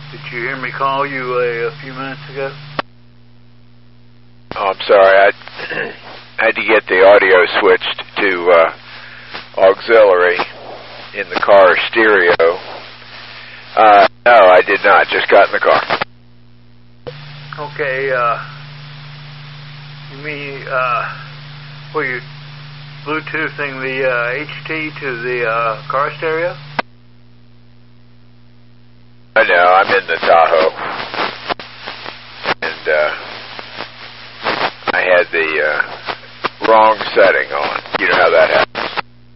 Did you hear me call you a few minutes ago? Oh, I'm sorry. I had to get the audio switched to auxiliary in the car stereo. No, I did not. Just got in the car. Okay, you mean, were you Bluetoothing the HT to the car stereo? I know, I'm in the Tahoe. And I had the wrong setting on. You know how that happens.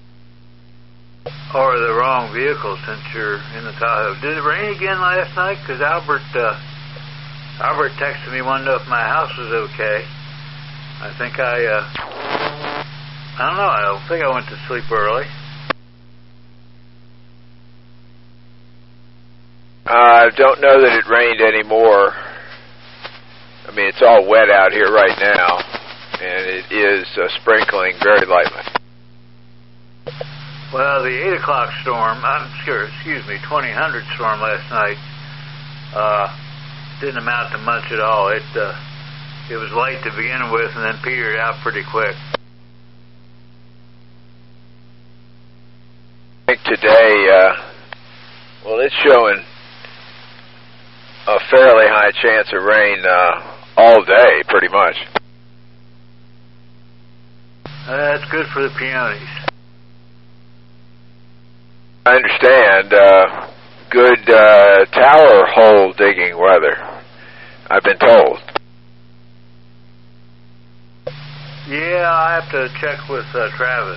Or the wrong vehicle since you're in the Tahoe. Did it rain again last night? Because Albert texted me, wanted to know if my house was okay. I think I don't know. I don't think I went to sleep early. I don't know that it rained anymore. I mean, it's all wet out here right now, and it is sprinkling very lightly. Well, the 8 o'clock storm, 2000 storm last night, didn't amount to much at all. It was light to begin with and then petered out pretty quick. I think today, it's showing a fairly high chance of rain all day, pretty much. That's good for the peonies. I understand. Good tower hole digging weather, I've been told. Yeah, I have to check with Travis,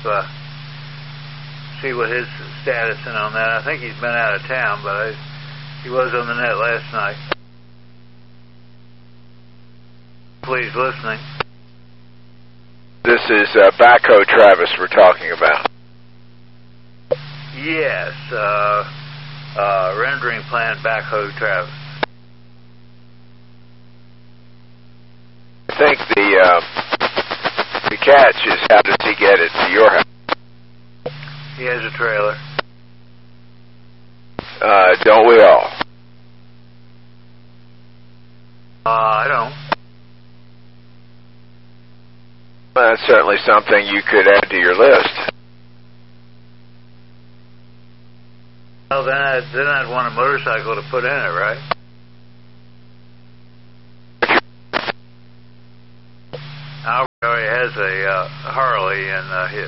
see what his status is on that. I think he's been out of town, but he was on the net last night. Please listening. This is backhoe Travis we're talking about. Yes, rendering plant backhoe Travis. I think the catch is how does he get it to your house? He has a trailer. Don't we all? I don't. Well, that's certainly something you could add to your list. Well, then I'd want a motorcycle to put in it, right? Albert already has a Harley in his.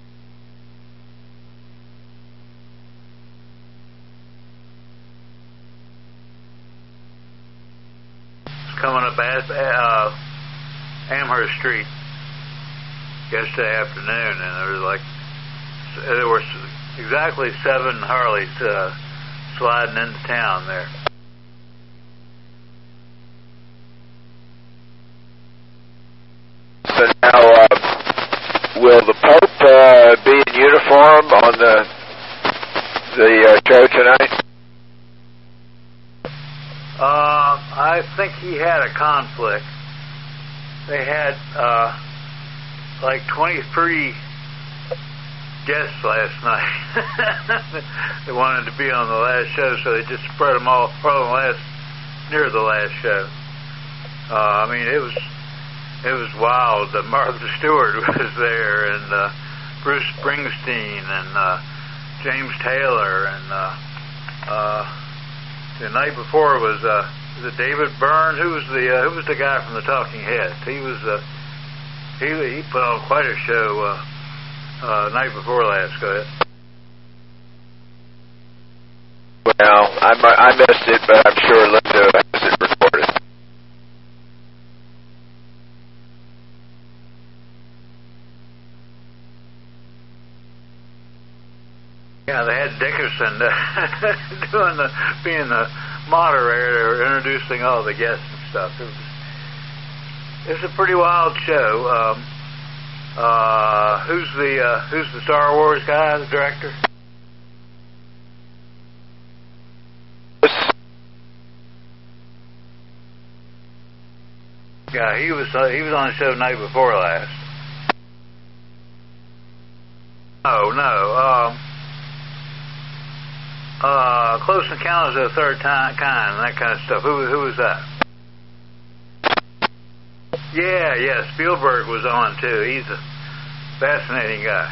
It's coming up Amherst Street yesterday afternoon, and there were exactly 7 Harleys sliding into town there. So now, will the Pope be in uniform on the show tonight? I think he had a conflict. They had 23 guests last night. They wanted to be on the last show, so they just spread them all near the last show. I mean, it was wild. Martha Stewart was there, and Bruce Springsteen, and James Taylor, and the night before was David Byrne. Who was the guy from the Talking Heads? He was he put on quite a show night before last. Go ahead. Well, I missed it, but I'm sure Linda has it recorded. Yeah, they had Dickerson being the moderator, introducing all the guests and stuff. It was a pretty wild show. Who's the Star Wars guy, the director? Yeah, he was on the show the night before last. No. Close Encounters of the Third Kind, and that kind of stuff. Who was that? Yeah, Spielberg was on too. He's a fascinating guy.